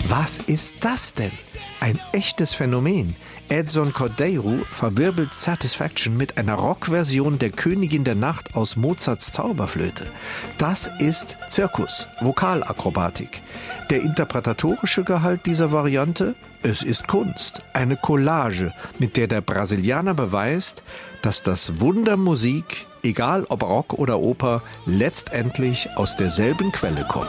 Was ist das denn? Ein echtes Phänomen. Edson Cordeiro verwirbelt Satisfaction mit einer Rockversion der Königin der Nacht aus Mozarts Zauberflöte. Das ist Zirkus, Vokalakrobatik. Der interpretatorische Gehalt dieser Variante? Es ist Kunst, eine Collage, mit der der Brasilianer beweist, dass das Wunder Musik, egal ob Rock oder Oper, letztendlich aus derselben Quelle kommt.